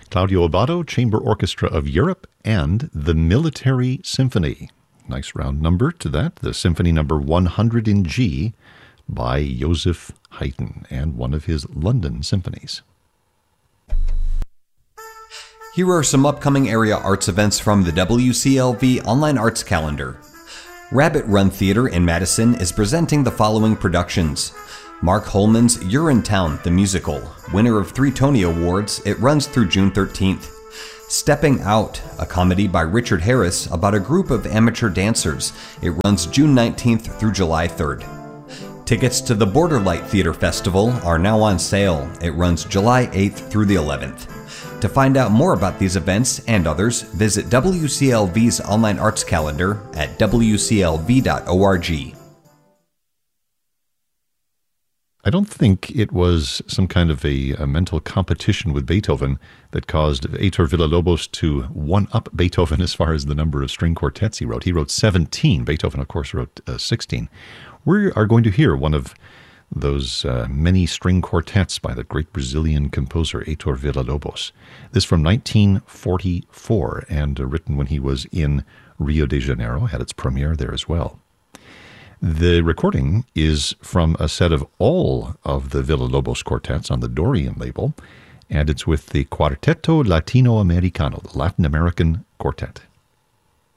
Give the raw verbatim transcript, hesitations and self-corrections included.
Claudio Abbado, Chamber Orchestra of Europe, and the Military Symphony. Nice round number to that, the Symphony Number one hundred in G by Joseph Haydn, and one of his London symphonies. Here are some upcoming area arts events from the W C L V Online Arts Calendar. Rabbit Run Theater in Madison is presenting the following productions. Mark Holman's Urinetown, the musical, winner of three Tony Awards. It runs through June thirteenth. Stepping Out, a comedy by Richard Harris about a group of amateur dancers. It runs June nineteenth through July third. Tickets to the Borderlight Theater Festival are now on sale. It runs July eighth through the eleventh. To find out more about these events and others, visit W C L V's online arts calendar at w c l v dot org. I don't think it was some kind of a, a mental competition with Beethoven that caused Heitor Villa-Lobos to one-up Beethoven as far as the number of string quartets he wrote. He wrote seventeen. Beethoven, of course, wrote uh, sixteen. We are going to hear one of those uh, many string quartets by the great Brazilian composer Heitor Villa-Lobos. This from nineteen forty-four, and uh, written when he was in Rio de Janeiro, had its premiere there as well. The recording is from a set of all of the Villa-Lobos quartets on the Dorian label, and it's with the Quarteto Latino Americano, the Latin American Quartet.